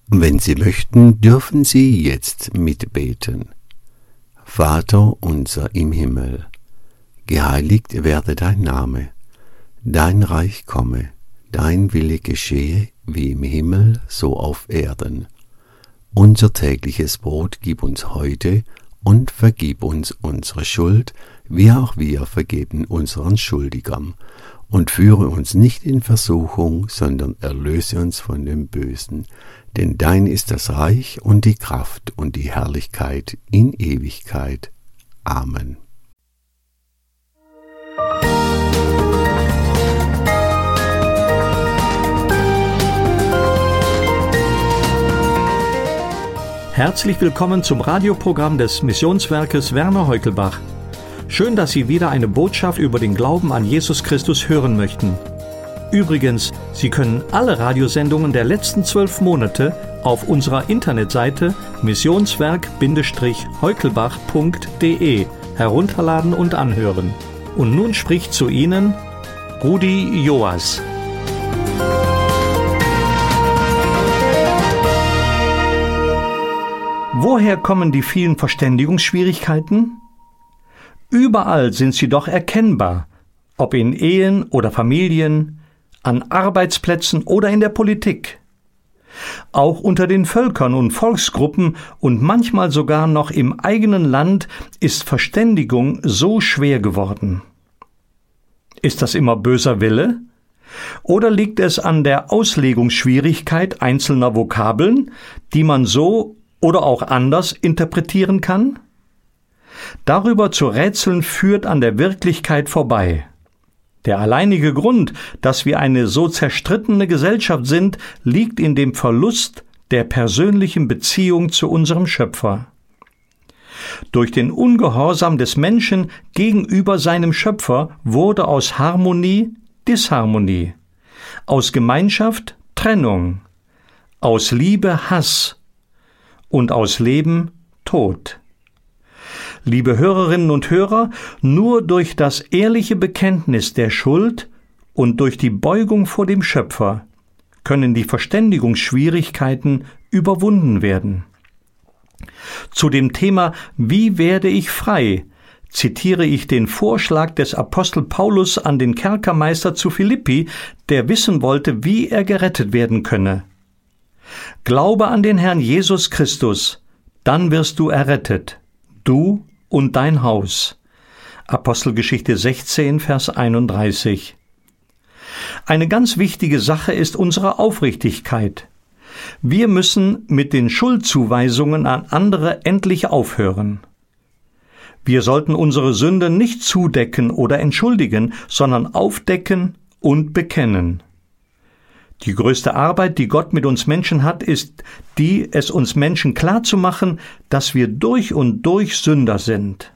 Wenn Sie möchten, dürfen Sie jetzt mitbeten. Vater unser im Himmel, geheiligt werde dein Name, dein Reich komme, dein Wille geschehe, wie im Himmel, so auf Erden. Unser tägliches Brot gib uns heute und vergib uns unsere Schuld, wie auch wir vergeben unseren Schuldigern. Und führe uns nicht in Versuchung, sondern erlöse uns von dem Bösen. Denn dein ist das Reich und die Kraft und die Herrlichkeit in Ewigkeit. Amen. Herzlich willkommen zum Radioprogramm des Missionswerkes Werner Heukelbach. Schön, dass Sie wieder eine Botschaft über den Glauben an Jesus Christus hören möchten. Übrigens, Sie können alle Radiosendungen der letzten 12 Monate auf unserer Internetseite missionswerk-heukelbach.de herunterladen und anhören. Und nun spricht zu Ihnen Rudi Joas. Woher kommen die vielen Verständigungsschwierigkeiten? Überall sind sie doch erkennbar, ob in Ehen oder Familien, an Arbeitsplätzen oder in der Politik. Auch unter den Völkern und Volksgruppen und manchmal sogar noch im eigenen Land ist Verständigung so schwer geworden. Ist das immer böser Wille? Oder liegt es an der Auslegungsschwierigkeit einzelner Vokabeln, die man so oder auch anders interpretieren kann? Darüber zu rätseln führt an der Wirklichkeit vorbei. Der alleinige Grund, dass wir eine so zerstrittene Gesellschaft sind, liegt in dem Verlust der persönlichen Beziehung zu unserem Schöpfer. Durch den Ungehorsam des Menschen gegenüber seinem Schöpfer wurde aus Harmonie Disharmonie, aus Gemeinschaft Trennung, aus Liebe Hass und aus Leben Tod. Liebe Hörerinnen und Hörer, nur durch das ehrliche Bekenntnis der Schuld und durch die Beugung vor dem Schöpfer können die Verständigungsschwierigkeiten überwunden werden. Zu dem Thema »Wie werde ich frei?« zitiere ich den Vorschlag des Apostel Paulus an den Kerkermeister zu Philippi, der wissen wollte, wie er gerettet werden könne. »Glaube an den Herrn Jesus Christus, dann wirst du errettet, du und dein Haus.« Apostelgeschichte 16, Vers 31. Eine ganz wichtige Sache ist unsere Aufrichtigkeit. Wir müssen mit den Schuldzuweisungen an andere endlich aufhören. Wir sollten unsere Sünde nicht zudecken oder entschuldigen, sondern aufdecken und bekennen. Die größte Arbeit, die Gott mit uns Menschen hat, ist die, es uns Menschen klarzumachen, dass wir durch und durch Sünder sind.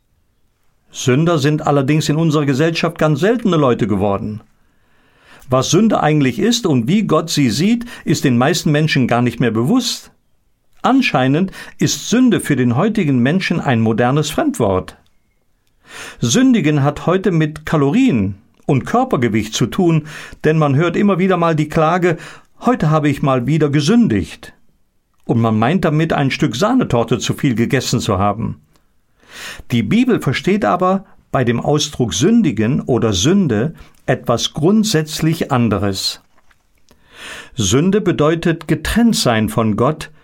Sünder sind allerdings in unserer Gesellschaft ganz seltene Leute geworden. Was Sünde eigentlich ist und wie Gott sie sieht, ist den meisten Menschen gar nicht mehr bewusst. Anscheinend ist Sünde für den heutigen Menschen ein modernes Fremdwort. Sündigen hat heute mit Kalorien und Körpergewicht zu tun, denn man hört immer wieder mal die Klage, heute habe ich mal wieder gesündigt. Und man meint damit, ein Stück Sahnetorte zu viel gegessen zu haben. Die Bibel versteht aber bei dem Ausdruck sündigen oder Sünde etwas grundsätzlich anderes. Sünde bedeutet getrennt sein von Gott,